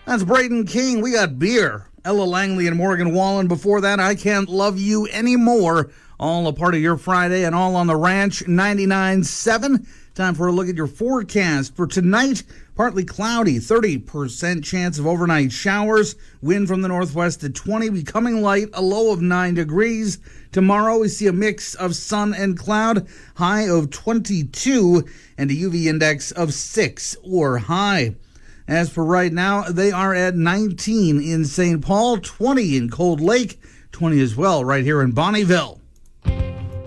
That's Braden King. We got Beer. Ella Langley and Morgan Wallen. Before that, I Can't Love You Anymore. All a part of your Friday and all on the Ranch 99.7. Time for a look at your forecast for tonight. Partly cloudy, 30% chance of overnight showers. Wind from the northwest at 20, becoming light, a low of 9 degrees. Tomorrow we see a mix of sun and cloud, high of 22, and a UV index of 6 or high. As for right now, they are at 19 in St. Paul, 20 in Cold Lake, 20 as well right here in Bonnyville.